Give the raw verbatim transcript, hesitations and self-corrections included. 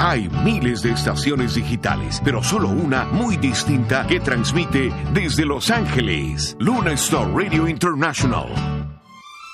Hay miles de estaciones digitales, pero solo una muy distinta que transmite desde Los Ángeles. Luna Star Radio International,